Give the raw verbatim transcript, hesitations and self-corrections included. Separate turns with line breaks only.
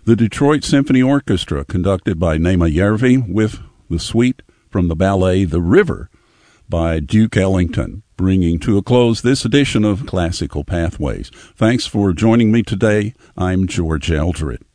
The Detroit Symphony Orchestra, conducted by Naima Järvi, with the suite from the ballet The River by Duke Ellington, bringing to a close this edition of Classical Pathways. Thanks for joining me today. I'm George Eldred.